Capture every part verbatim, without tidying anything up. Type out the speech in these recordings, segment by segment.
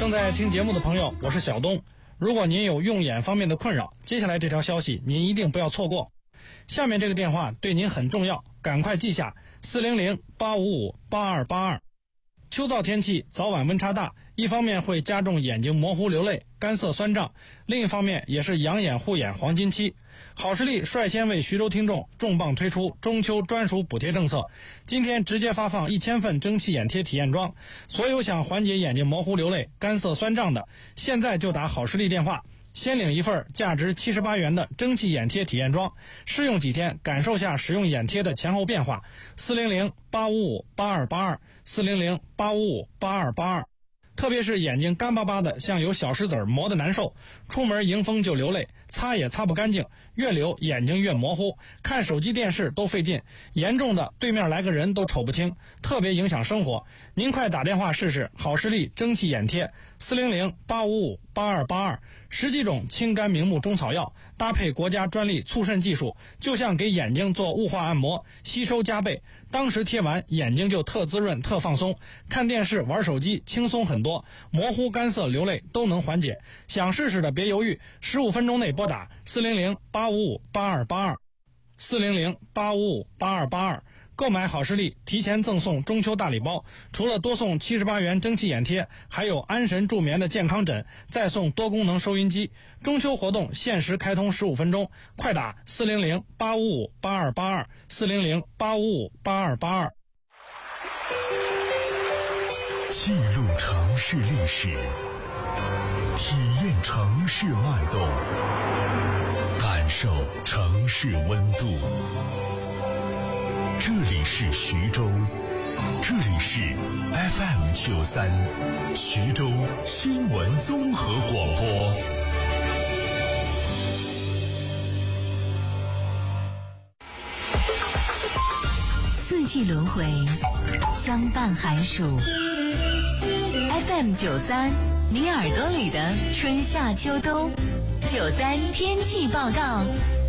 正在听节目的朋友，我是小东。如果您有用眼方面的困扰，接下来这条消息您一定不要错过。下面这个电话对您很重要，赶快记下四零零八五五八二八二。秋燥天气，早晚温差大，一方面会加重眼睛模糊流泪、干涩酸胀，另一方面也是养眼护眼黄金期。好视力率先为徐州听众重磅推出中秋专属补贴政策，今天直接发放一千份蒸汽眼贴体验装，所有想缓解眼睛模糊流泪、干涩酸胀的，现在就打好视力电话，先领一份价值七十八元的蒸汽眼贴体验装，试用几天，感受下使用眼贴的前后变化。四零零八五五八二八二，四零零八五五八二八二。特别是眼睛干巴巴的，像有小石子磨得难受，出门迎风就流泪，擦也擦不干净，越流眼睛越模糊，看手机电视都费劲，严重的对面来个人都瞅不清，特别影响生活。您快打电话试试好视力蒸汽眼贴，四零零八五五八二八二，十几种清肝明目中草药，搭配国家专利促渗技术，就像给眼睛做雾化按摩，吸收加倍，当时贴完眼睛就特滋润特放松，看电视玩手机轻松很多，模糊干涩流泪都能缓解。想试试的别犹豫，十五分钟内拨打四零零八五五八二八二，四零零八五五八二八二。购买好视力提前赠送中秋大礼包，除了多送七十八元蒸汽眼贴，还有安神助眠的健康枕，再送多功能收音机。中秋活动限时开通十五分钟，快打四零零八五五八二八二，四零零八五五八二八二。 记录城市历史，体验城市脉动，感受城市温度。这里是徐州，这里是 F M 九三，徐州新闻综合广播。 四季轮回，相伴寒暑。F M 九三，你耳朵里的春夏秋冬。九三天气报告。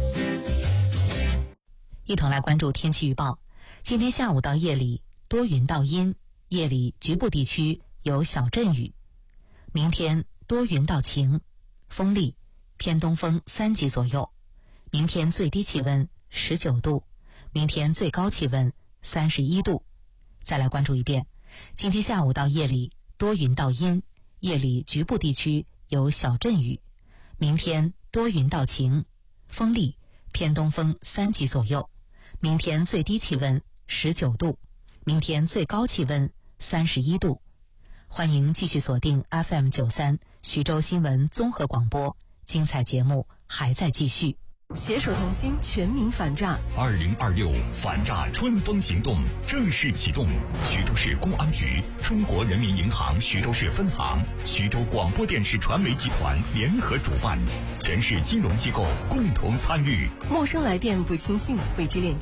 一同来关注天气预报。今天下午到夜里多云到阴，夜里局部地区有小阵雨。明天多云到晴，风力偏东风三级左右。明天最低气温十九度，明天最高气温三十一度。再来关注一遍，今天下午到夜里多云到阴，夜里局部地区有小阵雨。明天多云到晴，风力偏东风三级左右。明天最低气温十九度，明天最高气温三十一度。欢迎继续锁定 F M 九三徐州新闻综合广播，精彩节目还在继续。 携手同心，全民反诈。 二零二六反诈春风行动正式启动，徐州市公安局、中国人民银行徐州市分行、徐州广播电视传媒集团联合主办，全市金融机构共同参与。 陌生来电不轻信，未知链